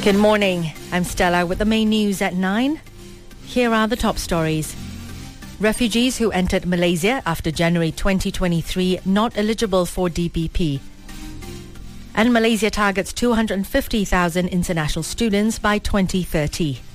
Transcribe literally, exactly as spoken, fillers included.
Good morning. I'm Stella with the main news at nine. Here are the top stories. Refugees who entered Malaysia after January twenty twenty-three not eligible for D P P. And Malaysia targets two hundred fifty thousand international students by twenty thirty.